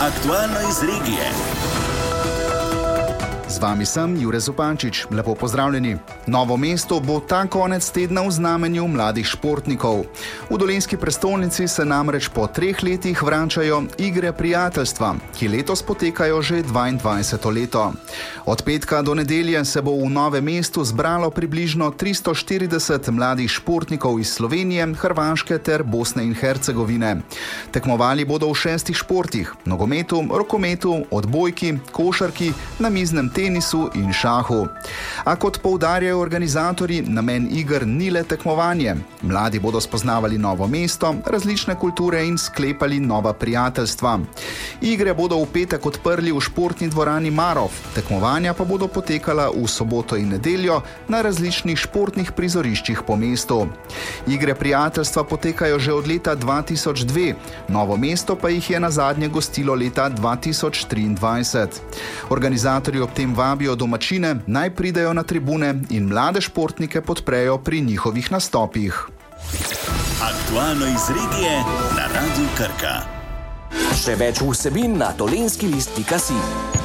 Aktualno iz regije. Z vami sem Jure Zupančič. Lepo pozdravljeni. Novo mesto bo ta konec tedna v znamenju mladih športnikov. V dolenjski prestolnici se namreč po 3 letih vračajo igre prijateljstva, ki letos potekajo že 22. leto. Od petka do nedelje se bo v Novem mestu zbralo približno 340 mladih športnikov iz Slovenije, Hrvaške ter Bosne in Hercegovine. Tekmovali bodo v 6 športih: nogometu, rokometu, odbojki, košarki, namiznem tenisu in šahu. A kot poudarjajo organizatorji, namen iger ni le tekmovanje. Mladi bodo spoznavali novo mesto, različne kulture in sklepali nova prijateljstva. Igre bodo v petek odprli v športni dvorani Marof, tekmovanja pa bodo potekala v soboto in nedeljo na različnih športnih prizoriščih po mestu. Igre prijateljstva potekajo že od leta 2002, Novo mesto pa jih je nazadnje gostilo leta 2023. Organizatorji ob tem vabijo domačine, naj pridejo na tribune in mlade športnike podprejo pri njihovih nastopih. Aktualno iz regije na Radiu Krka. Še več vsebin na dolenjskilist.si.